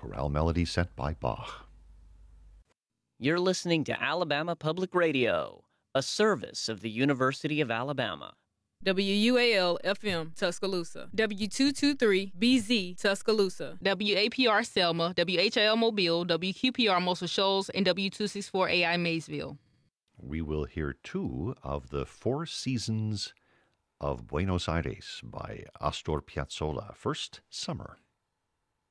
chorale melody set by Bach. You're listening to Alabama Public Radio, a service of the University of Alabama. WUAL-FM, Tuscaloosa. W223-BZ, Tuscaloosa. WAPR Selma, WHIL Mobile, WQPR Muscle Shoals, and W264AI Maysville. We will hear two of the Four Seasons of Buenos Aires by Astor Piazzolla. First, Summer.